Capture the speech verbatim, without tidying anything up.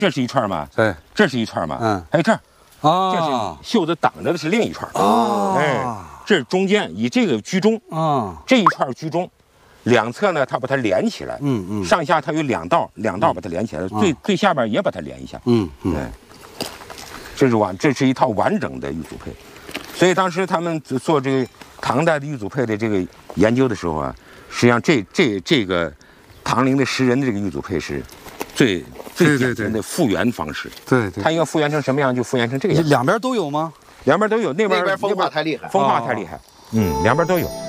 这是一串嘛， 对， 这是一串嘛， 嗯， 还有这儿， 啊， 这是袖子挡着的是另一串， 啊， 哎，这是中间，以这个居中， 啊， 这一串居中，两侧呢它把它连起来， 嗯嗯， 上下它有两道，两道把它连起来，最最下边也把它连一下， 嗯嗯， 对，这是完，这是一套完整的玉组配，所以当时他们做这个唐代的玉组配的这个研究的时候啊，实际上这这这个唐陵的石人的这个玉组配是最最简单的复原方式。 对对， 它应该复原成什么样就复原成这个样。 两边都有吗？ 两边都有，那边那边风化太厉害， 风化太厉害。嗯，两边都有。